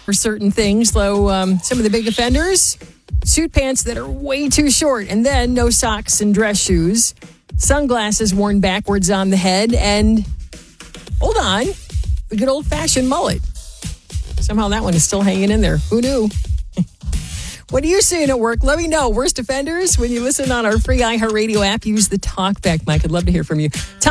for certain things. Though some of the big offenders, suit pants that are way too short, and then no socks and dress shoes, sunglasses worn backwards on the head, and hold on, the good old-fashioned mullet. Somehow that one is still hanging in there. Who knew? What are you seeing at work? Let me know. Worst offenders, when you listen on our free iHeartRadio app, use the talkback mic. I'd love to hear from you.